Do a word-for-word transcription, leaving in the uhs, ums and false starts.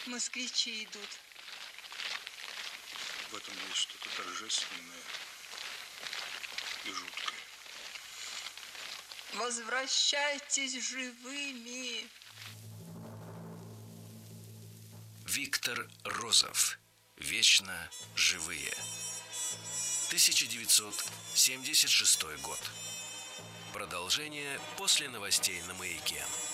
москвичи идут. В этом есть что-то торжественное и жуткое. Возвращайтесь живыми. Виктор Розов. Вечно живые. тысяча девятьсот семьдесят шестой год. Продолжение после новостей на Маяке.